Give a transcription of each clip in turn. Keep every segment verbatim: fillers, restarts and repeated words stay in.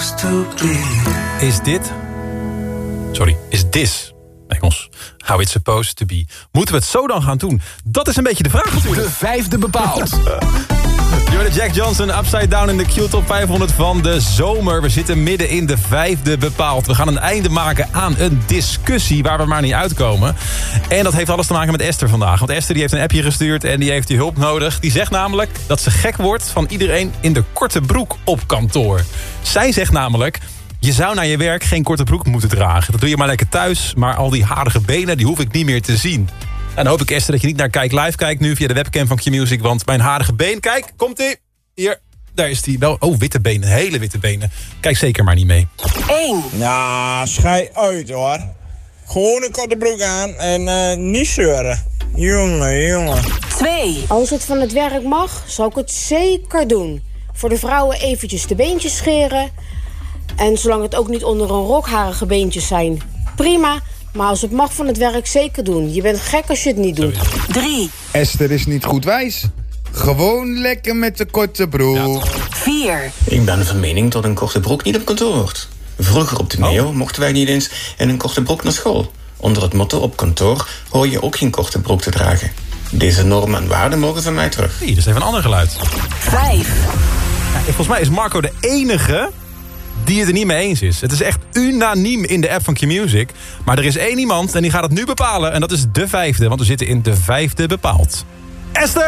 supposed to be. Is dit... Sorry, is this... Engels. How it's supposed to be. Moeten we het zo dan gaan doen? Dat is een beetje de vraag natuurlijk. De vijfde bepaald. Jordan Jack Johnson, Upside Down in de Q-top vijfhonderd van de zomer. We zitten midden in de vijfde bepaald. We gaan een einde maken aan een discussie waar we maar niet uitkomen. En dat heeft alles te maken met Esther vandaag. Want Esther die heeft een appje gestuurd en die heeft die hulp nodig. Die zegt namelijk dat ze gek wordt van iedereen in de korte broek op kantoor. Zij zegt namelijk... Je zou naar je werk geen korte broek moeten dragen. Dat doe je maar lekker thuis. Maar al die harige benen, die hoef ik niet meer te zien. En dan hoop ik, Esther, dat je niet naar Kijk Live kijkt nu... via de webcam van Q-Music. Want mijn harige been, kijk, komt-ie. Hier, daar is die. Wel, oh, witte benen, hele witte benen. Kijk zeker maar niet mee. één. Nou, schei uit hoor. Gewoon een korte broek aan en uh, niet zeuren. Jongen, jongen. twee. Als het van het werk mag, zou ik het zeker doen. Voor de vrouwen eventjes de beentjes scheren... En zolang het ook niet onder een rok harige beentjes zijn, prima. Maar als het mag van het werk, zeker doen. Je bent gek als je het niet doet. drie. Esther is niet goed wijs. Gewoon lekker met de korte broek. vier. Ik ben van mening dat een korte broek niet op kantoor hoort. Vroeger op de N E O oh. mochten wij niet eens in een korte broek naar school. Onder het motto op kantoor hoor je ook geen korte broek te dragen. Deze normen en waarden mogen van mij terug. Hey, dat is even een ander geluid. vijf. Ja, volgens mij is Marco de enige... die het er niet mee eens is. Het is echt unaniem in de app van Q-Music. Maar er is één iemand en die gaat het nu bepalen. En dat is de vijfde, want we zitten in de vijfde bepaald. Esther!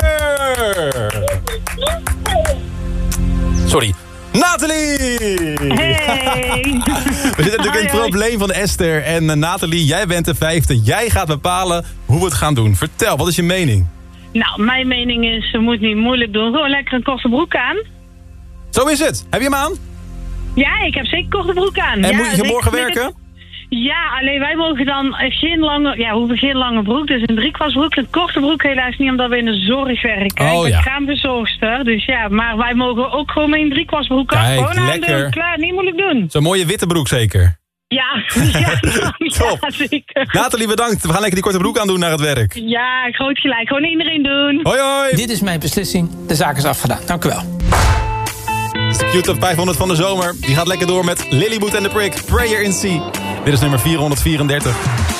Sorry. Nathalie! Hey! We zitten natuurlijk in het probleem van Esther. En uh, Nathalie, jij bent de vijfde. Jij gaat bepalen hoe we het gaan doen. Vertel, wat is je mening? Nou, mijn mening is, ze moet niet moeilijk doen. Gewoon lekker een korte broek aan. Zo is het. Heb je hem aan? Ja, ik heb zeker korte broek aan. En ja, moet je morgen werken? Het... Ja, alleen wij mogen dan geen lange, ja, we hoeven geen lange broek. Dus een driekwartsbroek, een korte broek helaas niet, omdat we in de zorg werken. Oh, ik ben ja. kraamverzorgster, dus ja, maar wij mogen ook gewoon met een driekwartsbroek af. Kijk, gewoon lekker. aandoen, klaar, niet moeilijk doen. Zo'n mooie witte broek zeker? Ja, ja, Top. ja, zeker. Nathalie, bedankt. We gaan lekker die korte broek aandoen naar het werk. Ja, groot gelijk. Gewoon iedereen doen. Hoi, hoi. Dit is mijn beslissing. De zaak is afgedaan. Dank u wel. Dit is de Q-top vijfhonderd van de zomer. Die gaat lekker door met Lilywood en The Prick. Prayer in Sea. Dit is nummer vierhonderdvierendertig.